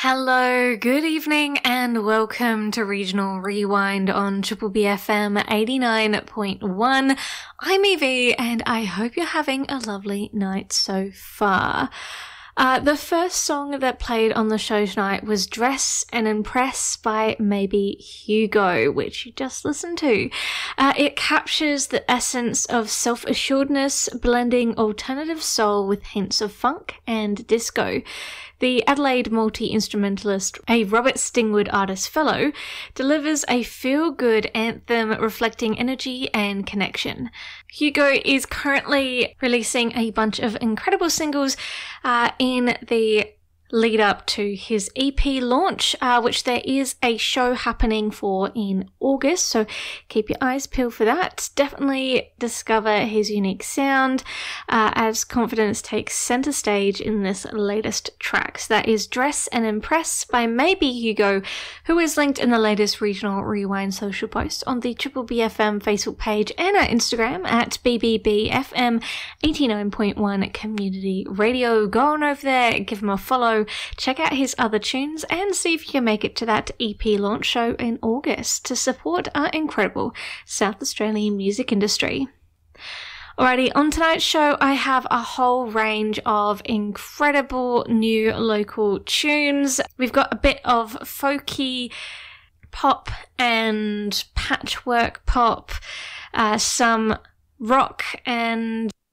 Hello, good evening, and welcome to Regional Rewind on Triple BFM 89.1. I'm Evie, and I hope you're having a lovely night so far. The first song that played on the show tonight was Dress and Impress by Maybe Hugo, which you just listened to. It captures the essence of self-assuredness, blending alternative soul with hints of funk and disco. The Adelaide multi-instrumentalist, a Robert Stingwood Artist Fellow, delivers a feel-good anthem reflecting energy and connection. Hugo is currently releasing a bunch of incredible singles in the lead up to his EP launch, which there is a show happening for in August, so keep your eyes peeled for that. Definitely discover his unique sound as confidence takes center stage in this latest track. So that is Dress and Impress by Maybe Hugo, who is linked in the latest Regional Rewind social post on the Triple BFM Facebook page and our Instagram at BBBFM 89.1 Community Radio. Go on over there, give him a follow, check out his other tunes, and see if you can make it to that EP launch show in August to support our incredible South Australian music industry. Alrighty, on tonight's show I have a whole range of incredible new local tunes. We've got a bit of folky pop and patchwork pop, some rock and